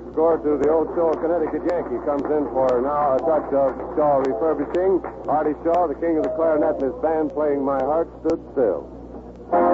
score to the Old Shaw Connecticut Yankee. Comes in for now a touch of Shaw refurbishing. Artie Shaw, the king of the clarinet, and his band playing My Heart Stood Still.